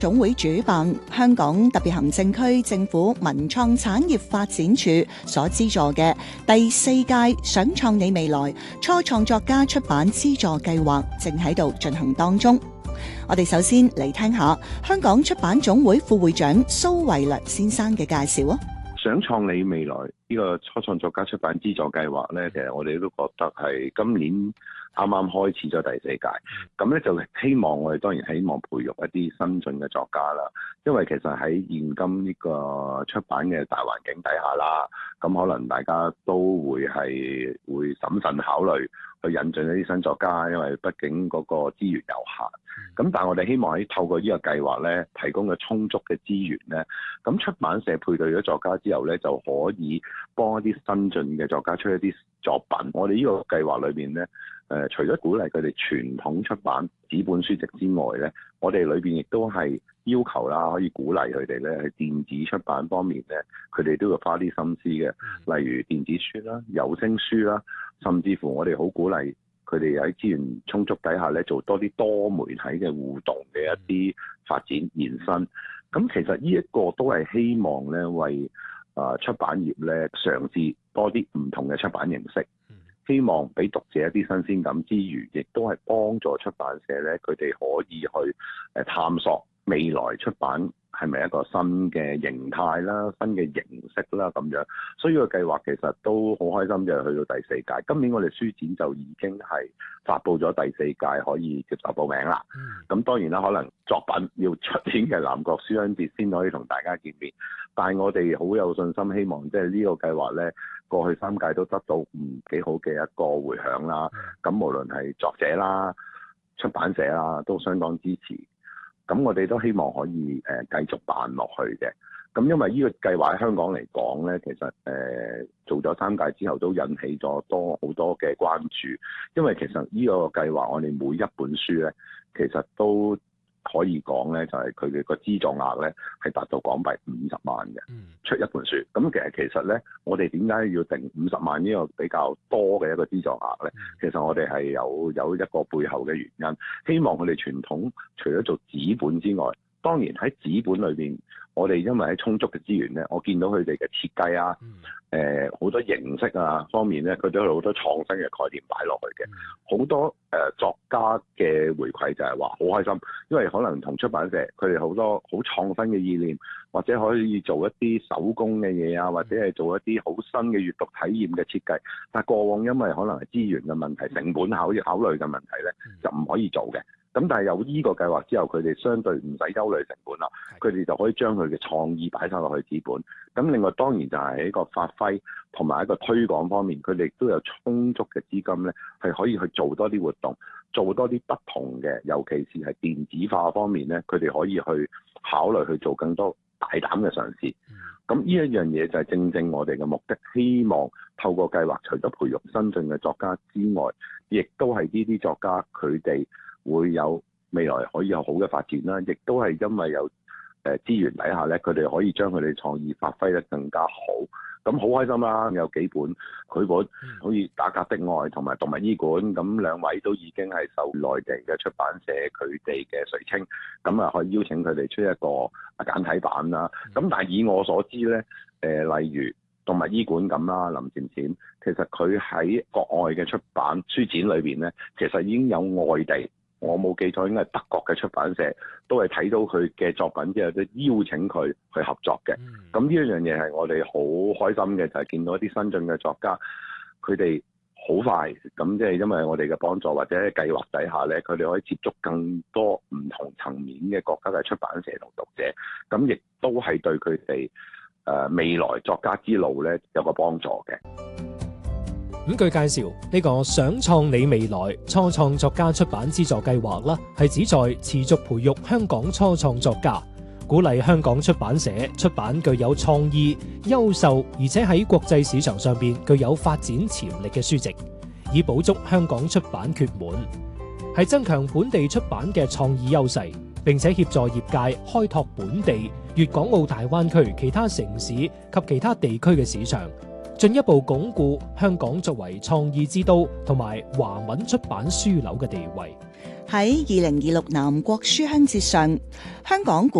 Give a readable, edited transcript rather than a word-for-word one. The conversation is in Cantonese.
總會主辦，香港特別行政區政府文創產業發展處所資助嘅第4屆想創你未來初創作家出版資助計劃正喺度進行當中。我哋首先嚟聽下香港出版總會副會長蘇維略先生嘅介紹啊。 想創你未來呢個初創作家出版資助計劃呢，其實我哋都覺得係今年啱啱開始咗第4屆，咁呢就希望我哋當然希望培育一啲新進嘅作家啦。因為其實喺現今呢個出版嘅大環境底下啦，咁可能大家都會審慎考慮去引進一啲新作家，因為畢竟嗰個資源有限。咁但係我哋希望喺透過呢個計劃呢，提供嘅充足嘅資源呢，咁出版社配對咗作家之後呢，就可以幫一啲新進嘅作家出一啲作品。我哋呢個計劃裏邊呢，除咗鼓勵佢哋傳統出版紙本書籍之外呢，我哋裏邊亦都係要求啦，可以鼓勵佢哋呢喺電子出版方面呢，佢哋都要花啲心思嘅，例如電子書啦、有聲書啦，甚至乎我哋好鼓勵佢哋喺資源充足底下呢，做多啲多媒體嘅互動嘅一啲發展延伸。咁其實呢一個都係希望呢，為出版業呢嘗試多啲唔同嘅出版形式。希望俾讀者一啲新鮮感之餘，亦都係幫助出版社咧，佢哋可以去探索未來出版係咪一個新嘅形態啦、新嘅形式啦咁樣。所以個計劃其實都好開心，就係去到第4屆。今年我哋書展就已經係發布咗第4屆可以接受報名啦。咁當然啦，可能作品要出年嘅南國書香節先可以同大家見面，但係我哋好有信心，希望即係呢個計劃咧，過去3屆都得到幾好嘅一個迴響啦。咁無論係作者啦、出版社啦，都相當支持。咁我哋都希望可以繼續辦落去嘅。咁因為呢個計劃喺香港嚟講咧，其實做咗3屆之後都引起咗好多嘅關注。因為其實呢個計劃我哋每一本書咧，其實都可以講咧，就係佢哋個資助額咧係達到港幣50萬嘅，出一本書。咁其實咧，我哋點解要定50萬呢個比較多嘅一個資助額咧？其實我哋係有一個背後嘅原因，希望佢哋傳統除咗做紙本之外，當然喺紙本裏邊，我哋因為喺充足嘅資源咧，我見到佢哋嘅設計啊，好多形式啊方面咧，佢都有好多創新嘅概念擺落去嘅。好多作家嘅回饋就係話好開心，因為可能同出版社佢哋好多好創新嘅意念，或者可以做一啲手工嘅嘢啊，或者係做一啲好新嘅閱讀體驗嘅設計。但係過往因為可能係資源嘅問題、成本考慮嘅問題咧，就唔可以做嘅。咁但係有呢個計劃之後，佢哋相對唔使憂慮成本啦，佢哋就可以將佢嘅創意擺晒落去紙本。咁另外當然就係喺個發揮同埋一個推廣方面，佢哋都有充足嘅資金咧，係可以去做多啲活動，做多啲不同嘅，尤其是係電子化方面咧，佢哋可以去考慮去做更多大膽嘅嘗試。咁呢一樣嘢就係正正我哋嘅目的，希望透過計劃，除咗培育新進嘅作家之外，亦都係呢啲作家佢哋會有未來可以有好嘅發展啦，亦都係因為有資源底下咧，佢哋可以將佢哋創意發揮得更加好。咁好開心啦！有幾本繪本，好似《打格的愛》同埋《動物醫館》，咁2位都已經係受內地嘅出版社佢哋嘅垂青，咁啊可以邀請佢哋出一個簡體版啦。咁但係以我所知咧，例如《動物醫館》咁啦，林漸漸，其實佢喺國外嘅出版書展裏邊咧，其實已經有外地。我冇記錯，應該係德國嘅出版社都係睇到佢嘅作品之後，都邀請佢去合作嘅。咁呢一樣嘢係我哋好開心嘅，就係見到一啲新進嘅作家，佢哋好快咁，即係因為我哋嘅幫助或者計劃底下咧，佢哋可以接觸更多唔同層面嘅國家嘅出版社同讀者，咁亦都係對佢哋未來作家之路咧有個幫助嘅。 咁據介紹，呢個想創你未來初創作家出版資助計劃啦，係旨在持續培育香港初創作家，鼓勵香港出版社出版具有創意、優秀而且喺國際市場上邊具有發展潛力嘅書籍，以補足香港出版缺滿，係增強本地出版嘅創意優勢，並且協助業界開拓本地、粵港澳大灣區其他城市及其他地區嘅市場。進一步鞏固香港作為創意之都同埋華文出版樞紐嘅地位。 喺2026南國書香節上，香港